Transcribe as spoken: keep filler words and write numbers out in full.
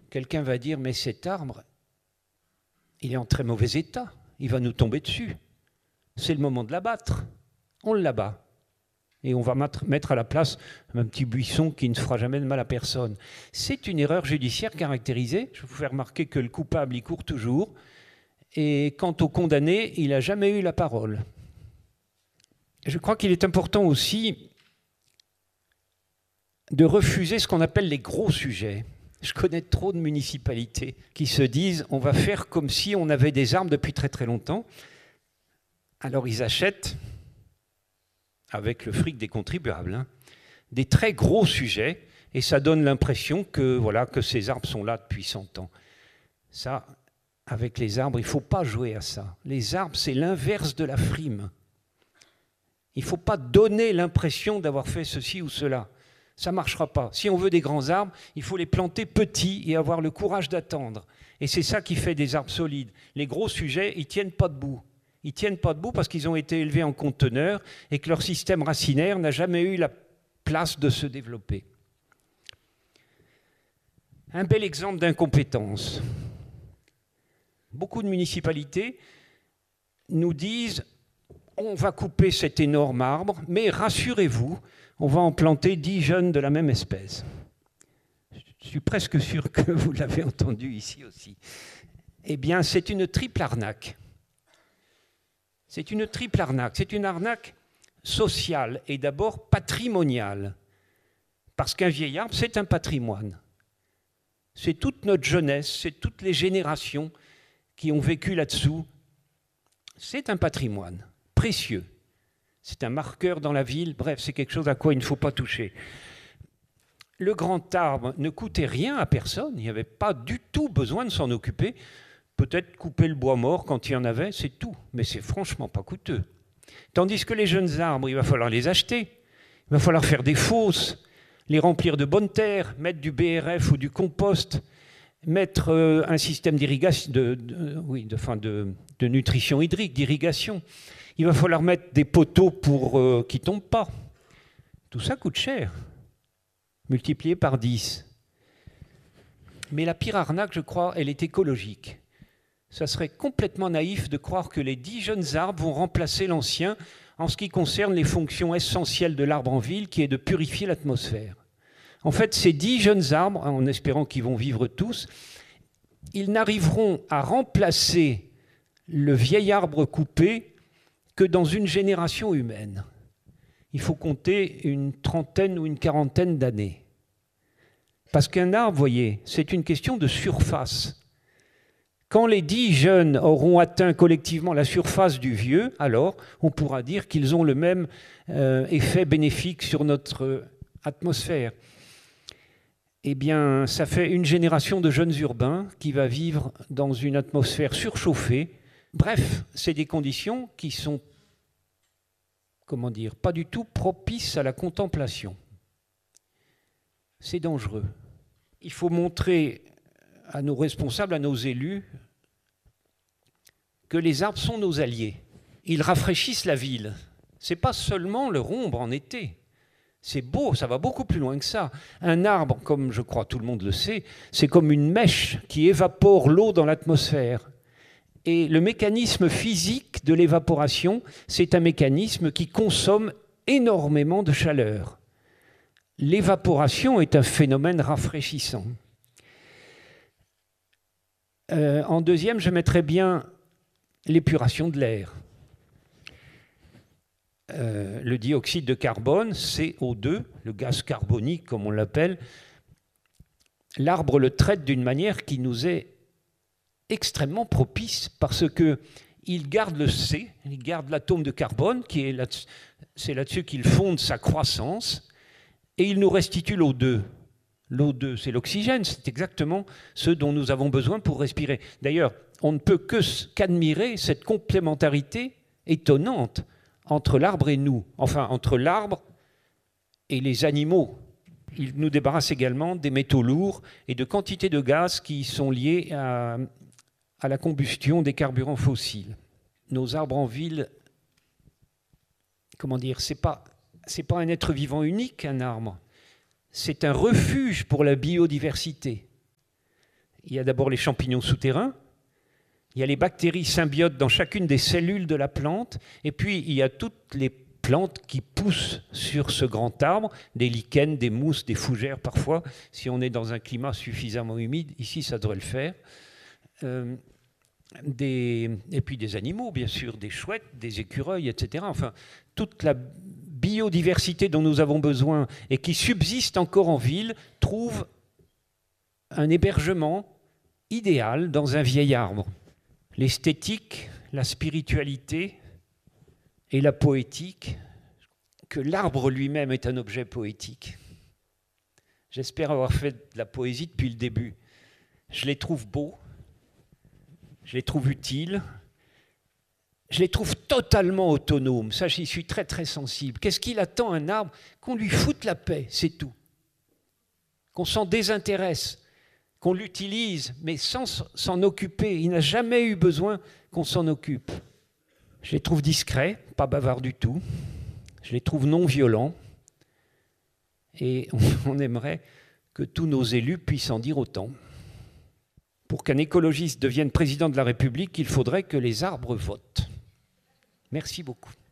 quelqu'un va dire, mais cet arbre, il est en très mauvais état, il va nous tomber dessus. C'est le moment de l'abattre. On l'abat. Et on va mettre à la place un petit buisson qui ne fera jamais de mal à personne. C'est une erreur judiciaire caractérisée. Je vous fais remarquer que le coupable, il court toujours. Et quant au condamné, il n'a jamais eu la parole. Je crois qu'il est important aussi de refuser ce qu'on appelle les gros sujets. Je connais trop de municipalités qui se disent « on va faire comme si on avait des arbres depuis très très longtemps ». Alors ils achètent, avec le fric des contribuables, hein, des très gros sujets, et ça donne l'impression que, voilà, que ces arbres sont là depuis cent ans. Ça, avec les arbres, il ne faut pas jouer à ça. Les arbres, c'est l'inverse de la frime. Il ne faut pas donner l'impression d'avoir fait ceci ou cela. Ça ne marchera pas. Si on veut des grands arbres, il faut les planter petits et avoir le courage d'attendre. Et c'est ça qui fait des arbres solides. Les gros sujets, ils ne tiennent pas debout. Ils ne tiennent pas debout parce qu'ils ont été élevés en conteneurs et que leur système racinaire n'a jamais eu la place de se développer. Un bel exemple d'incompétence. Beaucoup de municipalités nous disent « on va couper cet énorme arbre, mais rassurez-vous, on va en planter dix jeunes de la même espèce. » Je suis presque sûr que vous l'avez entendu ici aussi. Eh bien, c'est une triple arnaque. C'est une triple arnaque. C'est une arnaque sociale et d'abord patrimoniale. Parce qu'un vieil arbre, c'est un patrimoine. C'est toute notre jeunesse, c'est toutes les générations qui ont vécu là-dessous. C'est un patrimoine précieux. C'est un marqueur dans la ville. Bref, c'est quelque chose à quoi il ne faut pas toucher. Le grand arbre ne coûtait rien à personne. Il n'y avait pas du tout besoin de s'en occuper. Peut-être couper le bois mort quand il y en avait, c'est tout. Mais c'est franchement pas coûteux. Tandis que les jeunes arbres, il va falloir les acheter. Il va falloir faire des fosses, les remplir de bonne terre, mettre du B R F ou du compost, mettre euh, un système d'irrigation, de, de, oui, de, enfin de, de nutrition hydrique, d'irrigation. Il va falloir mettre des poteaux pour euh, qu'ils ne tombent pas. Tout ça coûte cher, multiplié par dix. Mais la pire arnaque, je crois, elle est écologique. Ça serait complètement naïf de croire que les dix jeunes arbres vont remplacer l'ancien en ce qui concerne les fonctions essentielles de l'arbre en ville, qui est de purifier l'atmosphère. En fait, ces dix jeunes arbres, en espérant qu'ils vont vivre tous, ils n'arriveront à remplacer le vieil arbre coupé que dans une génération humaine. Il faut compter une trentaine ou une quarantaine d'années. Parce qu'un arbre, vous voyez, c'est une question de surface. Quand les dix jeunes auront atteint collectivement la surface du vieux, alors on pourra dire qu'ils ont le même euh, effet bénéfique sur notre atmosphère. Eh bien, ça fait une génération de jeunes urbains qui va vivre dans une atmosphère surchauffée. Bref, c'est des conditions qui sont, comment dire, pas du tout propices à la contemplation. C'est dangereux. Il faut montrer à nos responsables, à nos élus, que les arbres sont nos alliés. Ils rafraîchissent la ville. Ce n'est pas seulement leur ombre en été. C'est beau, ça va beaucoup plus loin que ça. Un arbre, comme je crois tout le monde le sait, c'est comme une mèche qui évapore l'eau dans l'atmosphère. Et le mécanisme physique de l'évaporation, c'est un mécanisme qui consomme énormément de chaleur. L'évaporation est un phénomène rafraîchissant. Euh, en deuxième, je mettrais bien l'épuration de l'air. Euh, le dioxyde de carbone, C O deux, le gaz carbonique comme on l'appelle, l'arbre le traite d'une manière qui nous est extrêmement propice parce qu'il garde le C, il garde l'atome de carbone, qui est là, c'est là-dessus qu'il fonde sa croissance, et il nous restitue l'O deux. L'O deux, c'est l'oxygène, c'est exactement ce dont nous avons besoin pour respirer. D'ailleurs, on ne peut que qu'admirer cette complémentarité étonnante entre l'arbre et nous, enfin entre l'arbre et les animaux. Il nous débarrasse également des métaux lourds et de quantités de gaz qui sont liés à, à la combustion des carburants fossiles. Nos arbres en ville, comment dire, c'est pas, c'est pas un être vivant unique, un arbre. C'est un refuge pour la biodiversité. Il y a d'abord les champignons souterrains, il y a les bactéries symbiotes dans chacune des cellules de la plante, et puis il y a toutes les plantes qui poussent sur ce grand arbre, des lichens, des mousses, des fougères parfois, si on est dans un climat suffisamment humide, ici ça devrait le faire. Euh, des, et puis des animaux, bien sûr, des chouettes, des écureuils, et cetera. Enfin, toute la biodiversité dont nous avons besoin et qui subsiste encore en ville trouve un hébergement idéal dans un vieil arbre. L'esthétique, la spiritualité et la poétique, que l'arbre lui-même est un objet poétique. J'espère avoir fait de la poésie depuis le début. Je les trouve beaux, je les trouve utiles, je les trouve totalement autonomes. Ça, j'y suis très très sensible. Qu'est-ce qu'il attend un arbre? Qu'on lui foute la paix, c'est tout. Qu'on s'en désintéresse, qu'on l'utilise, mais sans s'en occuper. Il n'a jamais eu besoin qu'on s'en occupe. Je les trouve discrets, pas bavards du tout. Je les trouve non violents. Et on aimerait que tous nos élus puissent en dire autant. Pour qu'un écologiste devienne président de la République, il faudrait que les arbres votent. Merci beaucoup.